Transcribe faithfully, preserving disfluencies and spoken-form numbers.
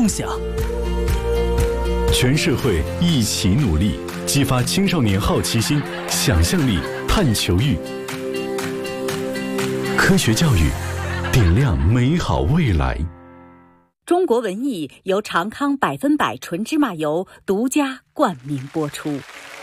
梦想。 全社会一起努力，激发青少年好奇心、想象力、探求欲。科学教育，点亮美好未来。 中国文艺由长康百分百纯芝麻油独家冠名播出。